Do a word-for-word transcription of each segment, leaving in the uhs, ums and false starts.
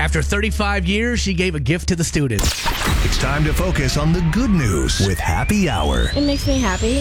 After thirty-five years, she gave a gift to the students. It's time to focus on the good news with Happy Hour. It makes me happy.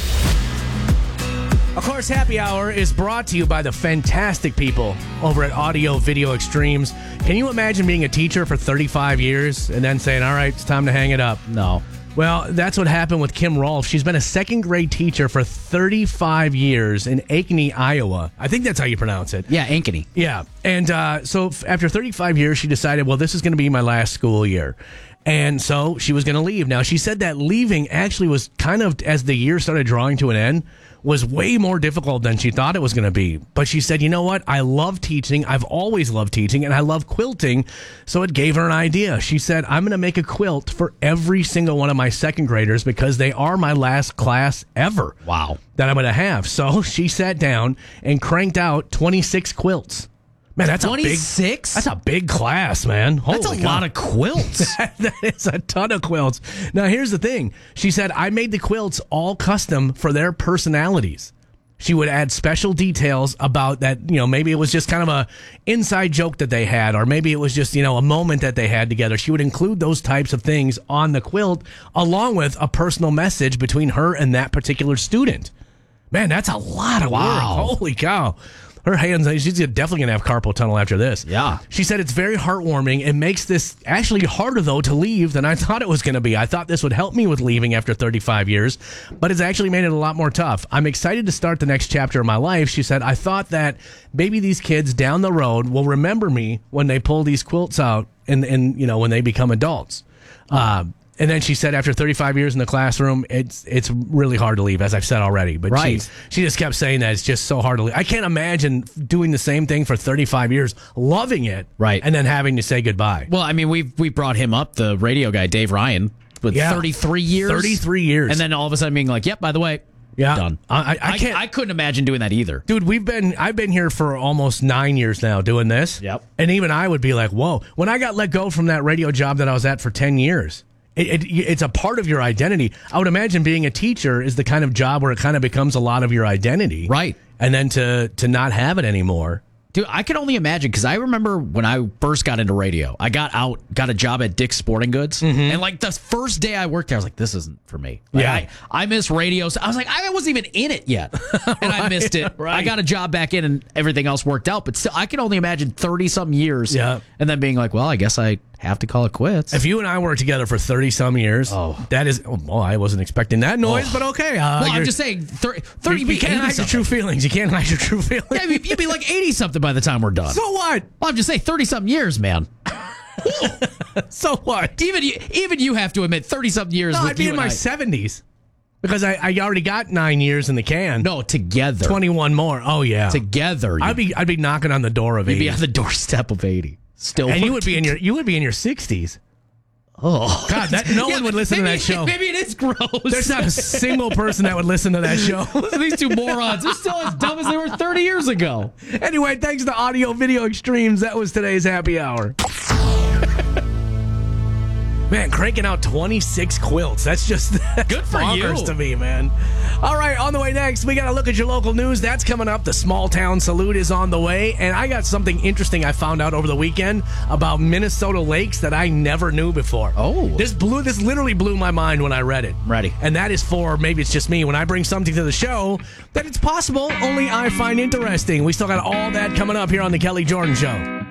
Of course, Happy Hour is brought to you by the fantastic people over at Audio Video Extremes. Can you imagine being a teacher for thirty-five years and then saying, all right, it's time to hang it up? No. Well, that's what happened with Kim Rolfe. She's been a second grade teacher for thirty-five years in Ankeny, Iowa. I think that's how you pronounce it. Yeah, Ankeny. Yeah. And uh, so f- after thirty-five years, she decided, well, this is going to be my last school year. And so she was going to leave. Now, she said that leaving actually was kind of, as the year started drawing to an end, was way more difficult than she thought it was going to be. But she said, you know what? I love teaching. I've always loved teaching, and I love quilting. So it gave her an idea. She said, I'm going to make a quilt for every single one of my second graders because they are my last class ever. Wow. That I'm going to have. So she sat down and cranked out twenty-six quilts. Man, that's twenty-six? a big, that's a big class, man. Holy That's a cow. lot of quilts. That is a ton of quilts. Now, here's the thing. She said, I made the quilts all custom for their personalities. She would add special details about that, you know, maybe it was just kind of a inside joke that they had, or maybe it was just, you know, a moment that they had together. She would include those types of things on the quilt, along with a personal message between her and that particular student. Man, that's a lot of Wow. work. Holy cow. Her hands, she's definitely going to have carpal tunnel after this. Yeah. She said it's very heartwarming. It makes this actually harder, though, to leave than I thought it was going to be. I thought this would help me with leaving after thirty-five years, but it's actually made it a lot more tough. I'm excited to start the next chapter of my life. She said, I thought that maybe these kids down the road will remember me when they pull these quilts out and, and you know, when they become adults. Uh, And then she said after thirty-five years in the classroom, it's it's really hard to leave, as I've said already. But Right. she, she just kept saying that it's just so hard to leave. I can't imagine doing the same thing for thirty-five years, loving it, Right. and then having to say goodbye. Well, I mean, we've we brought him up, the radio guy, Dave Ryan, with Yeah. thirty-three years. thirty-three years. And then all of a sudden being like, yep, by the way, Yeah. done. I- I- I can't- I couldn't imagine doing that either. Dude, we've been I've been here for almost nine years now doing this. Yep. And even I would be like, whoa. When I got let go from that radio job that I was at for ten years, it, it, it's a part of your identity. I would imagine being a teacher is the kind of job where it kind of becomes a lot of your identity. Right. And then to to not have it anymore. Dude, I can only imagine, because I remember when I first got into radio, I got out, got a job at Dick's Sporting Goods, and like the first day I worked there, I was like, this isn't for me. Like, Yeah. I, I miss radio. So I was like, I wasn't even in it yet, and I missed it. right. I got a job back in, and everything else worked out, but still, I can only imagine thirty-something years, Yeah. and then being like, well, I guess I have to call it quits. If you and I worked together for thirty-some years, Oh. that is, oh, well, I wasn't expecting that noise, but okay. Uh, well, I'm you're- just saying, thirty, thirty you, be you can't hide your true feelings. You can't hide your true feelings. Yeah, you'd you'd be like eighty-something by the time we're done. So what? Well, I'm just saying, thirty-something years, man. So what? Even you, even you have to admit, thirty-something years No, with I'd be you in and my I. seventies because I, I already got nine years in the can. No, together. twenty-one more. Oh yeah, Together. I'd be I'd be knocking on the door of You'd eighty, be on the doorstep of eighty. Still, and you would be in your you would be in your sixties. oh God, that, no Yeah, one would listen maybe, to that show. Maybe it is gross. There's not a single person that would listen to that show. These two morons are still as dumb as they were thirty years ago. Anyway, thanks to Audio Video Extremes. That was today's happy hour. Man, cranking out twenty-six quilts. That's just Good for bonkers you. to me, man. All right, on the way next, we got to look at your local news. That's coming up. The Small Town Salute is on the way. And I got something interesting I found out over the weekend about Minnesota lakes that I never knew before. Oh. This blew this literally blew my mind when I read it. Ready. And that is for, maybe it's just me, when I bring something to the show that it's possible only I find interesting. We still got all that coming up here on the Kelly Jordan Show.